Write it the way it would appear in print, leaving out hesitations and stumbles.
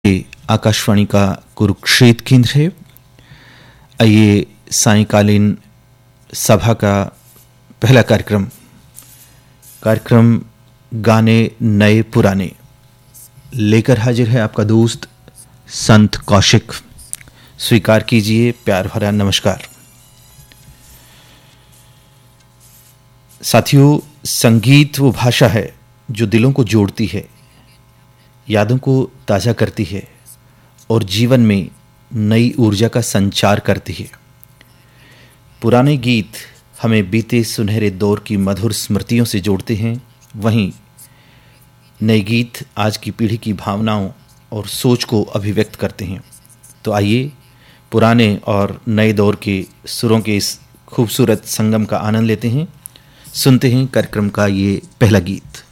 ये आकाशवाणी का कुरुक्षेत्र केंद्र है। आइए सायंकालीन सभा का पहला कार्यक्रम गाने नए पुराने लेकर हाजिर है आपका दोस्त संत कौशिक। स्वीकार कीजिए प्यार भरा नमस्कार। साथियों, संगीत वो भाषा है जो दिलों को जोड़ती है, यादों को ताज़ा करती है और जीवन में नई ऊर्जा का संचार करती है। पुराने गीत हमें बीते सुनहरे दौर की मधुर स्मृतियों से जोड़ते हैं, वहीं नए गीत आज की पीढ़ी की भावनाओं और सोच को अभिव्यक्त करते हैं। तो आइए पुराने और नए दौर के सुरों के इस खूबसूरत संगम का आनंद लेते हैं। सुनते हैं कार्यक्रम का ये पहला गीत।